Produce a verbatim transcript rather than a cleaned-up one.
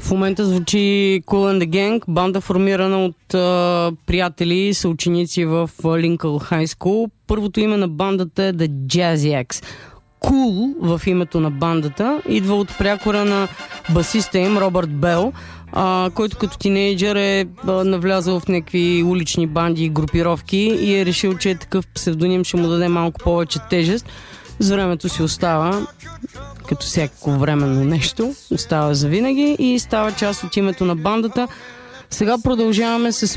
В момента звучи Kool and the Gang, банда формирана от а, приятели и съученици в Линкъл High School. Първото име на бандата е The Jazzy-X. Cool в името на бандата идва от прякора на басиста им Робърт Бел, а, който като тинейджър е а, навлязал в някакви улични банди и групировки и е решил, че такъв псевдоним ще му даде малко повече тежест. За времето си остава, като всяко временно нещо, остава завинаги и става част от името на бандата. Сега продължаваме с